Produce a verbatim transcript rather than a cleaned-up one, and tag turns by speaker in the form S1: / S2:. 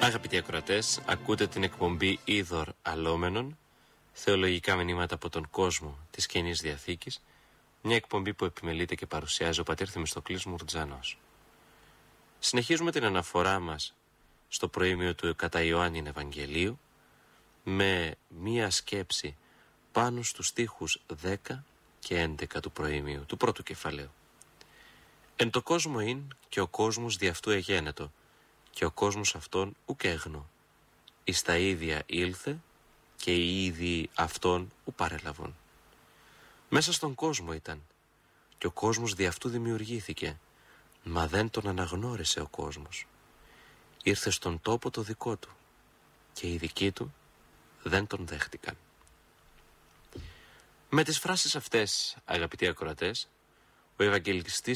S1: Αγαπητοί ακροατές, ακούτε την εκπομπή Είδωρ Αλόμενων, θεολογικά μηνύματα από τον κόσμο της Καινής Διαθήκης, μια εκπομπή που επιμελείται και παρουσιάζει ο πατήρ Θεμιστοκλής Μουρτζανός. Συνεχίζουμε την αναφορά μας στο προήμιο του κατά Ιωάννην Ευαγγελίου με μια σκέψη πάνω στους στίχους δέκα και έντεκα του προήμιου, του πρώτου κεφαλαίου. Εν το κόσμο ειν και ο κόσμος δι' αυτού εγένετο, και ο κόσμος αυτόν ουκ έγνω. Εις τα ίδια ήλθε και οι ίδιοι αυτόν ου παρέλαβον. Μέσα στον κόσμο ήταν και ο κόσμος δι' αυτού δημιουργήθηκε, μα δεν τον αναγνώρισε ο κόσμος. Ήρθε στον τόπο το δικό του και οι δικοί του δεν τον δέχτηκαν. Με τις φράσεις αυτές, αγαπητοί ακροατές, ο Ευαγγελιστής